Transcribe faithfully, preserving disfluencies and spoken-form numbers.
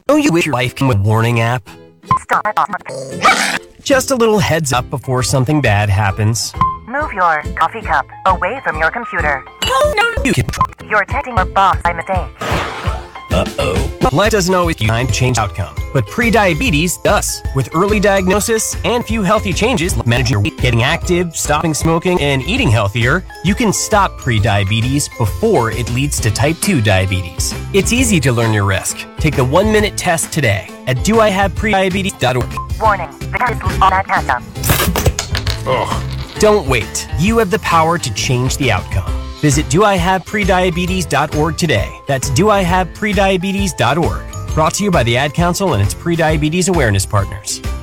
Don't you wish your life came with a warning app? Just a little heads up before something bad happens. Move your coffee cup away from your computer. Oh, no, you can. You're texting your boss by mistake. Uh-oh. Life doesn't always find change outcome, but prediabetes does. With early diagnosis and few healthy changes like managing your weight, getting active, stopping smoking, and eating healthier, you can stop prediabetes before it leads to type two diabetes. It's easy to learn your risk. Take the one-minute test today at do I have prediabetes dot org. Warning, the cat is on that ketchup. Ugh. Don't wait. You have the power to change the outcome. Visit do I have prediabetes dot org today. That's do I have prediabetes dot org. Brought to you by the Ad Council and its Prediabetes Awareness Partners.